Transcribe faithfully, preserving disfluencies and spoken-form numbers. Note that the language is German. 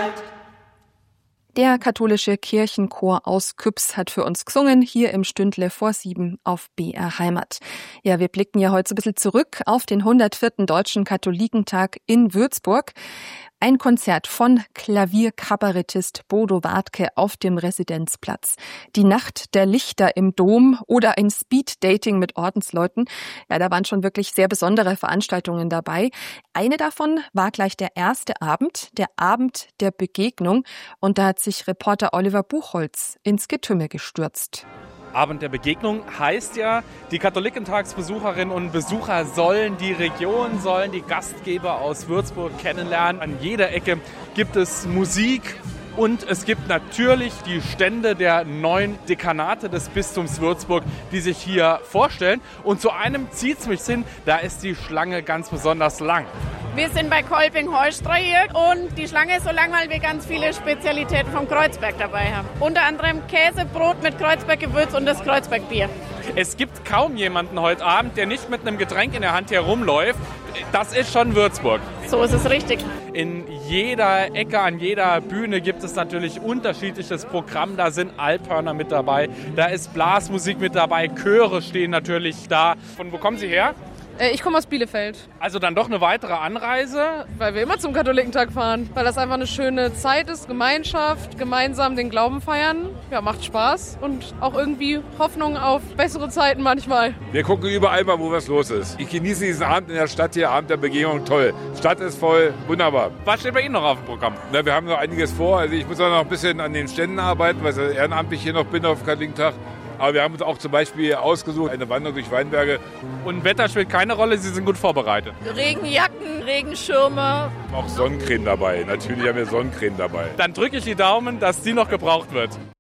Der katholische Kirchenchor aus Küps hat für uns gesungen, hier im Stündle vor sieben auf B R Heimat. Ja, wir blicken ja heute so ein bisschen zurück auf den hundertvierten Deutschen Katholikentag in Würzburg. Ein Konzert von Klavierkabarettist Bodo Wartke auf dem Residenzplatz. Die Nacht der Lichter im Dom oder ein Speed-Dating mit Ordensleuten. Ja, da waren schon wirklich sehr besondere Veranstaltungen dabei. Eine davon war gleich der erste Abend, der Abend der Begegnung. Und da hat sich Reporter Oliver Buchholz ins Getümmel gestürzt. Abend der Begegnung heißt ja, die Katholikentagsbesucherinnen und Besucher sollen die Region, sollen die Gastgeber aus Würzburg kennenlernen. An jeder Ecke gibt es Musik und es gibt natürlich die Stände der neun Dekanate des Bistums Würzburg, die sich hier vorstellen. Und zu einem zieht es mich hin, da ist die Schlange ganz besonders lang. Wir sind bei Kolping-Heustra hier und die Schlange ist so lang, weil wir ganz viele Spezialitäten vom Kreuzberg dabei haben. Unter anderem Käsebrot mit Kreuzberggewürz und das Kreuzbergbier. Es gibt kaum jemanden heute Abend, der nicht mit einem Getränk in der Hand herumläuft. Das ist schon Würzburg. So ist es richtig. In jeder Ecke, an jeder Bühne gibt es natürlich unterschiedliches Programm. Da sind Alphörner mit dabei, da ist Blasmusik mit dabei, Chöre stehen natürlich da. Von wo kommen Sie her? Ich komme aus Bielefeld. Also dann doch eine weitere Anreise? Weil wir immer zum Katholikentag fahren. Weil das einfach eine schöne Zeit ist, Gemeinschaft, gemeinsam den Glauben feiern. Ja, macht Spaß und auch irgendwie Hoffnung auf bessere Zeiten manchmal. Wir gucken überall mal, wo was los ist. Ich genieße diesen Abend in der Stadt hier, Abend der Begegnung, toll. Stadt ist voll, wunderbar. Was steht bei Ihnen noch auf dem Programm? Na, wir haben noch einiges vor. Also ich muss auch noch ein bisschen an den Ständen arbeiten, weil ich ehrenamtlich hier noch bin auf dem Katholikentag. Aber wir haben uns auch zum Beispiel ausgesucht, eine Wanderung durch Weinberge. Und Wetter spielt keine Rolle, Sie sind gut vorbereitet. Regenjacken, Regenschirme. Auch Sonnencreme dabei, natürlich haben wir Sonnencreme dabei. Dann drücke ich die Daumen, dass die noch gebraucht wird.